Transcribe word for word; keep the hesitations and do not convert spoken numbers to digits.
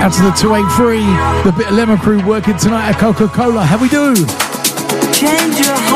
Out to the two eighty-three, the Bit of Lemon crew working tonight at Coca-Cola. How we do? Change your